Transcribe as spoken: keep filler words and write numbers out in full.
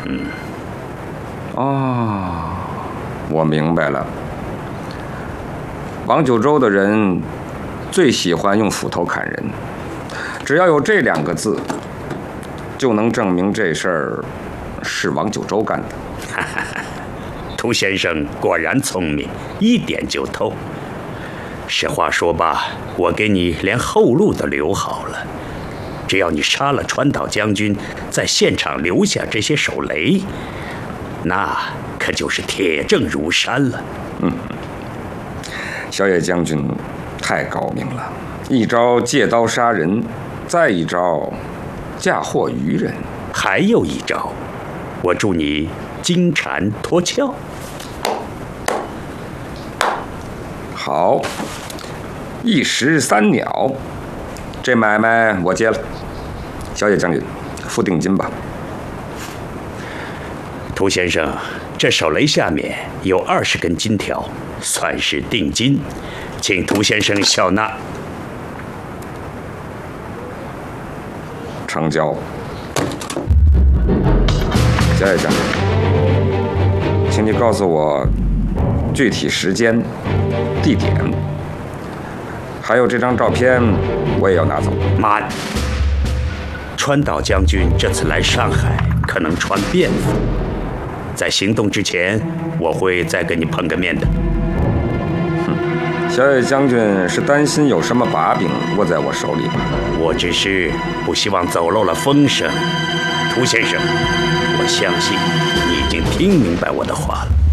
嗯。 哦，我明白了。王九州的人最喜欢用斧头砍人，只要有这两个字，就能证明这事儿是王九州干的。 涂先生果然聪明，一点就透。实话说吧，我给你连后路都留好了。只要你杀了川岛将军，在现场留下这些手雷，那可就是铁证如山了。 嗯，小野将军太高明了，一招借刀杀人，再一招嫁祸于人， 还有一招，我祝你金蝉脱壳。 好，一石三鸟，这买卖我接了。小野将军，付定金吧。 涂先生，这手雷下面有二十根金条，算是定金，请涂先生笑纳。 成交。小野将军，请你告诉我具体时间、地点，还有这张照片，我也要拿走。 慢！川岛将军这次来上海，可能穿便服。在行动之前，我会再跟你碰个面的。 哼，小野将军是担心有什么把柄握在我手里吧？ 我只是不希望走漏了风声。涂先生，我相信你已经听明白我的话了。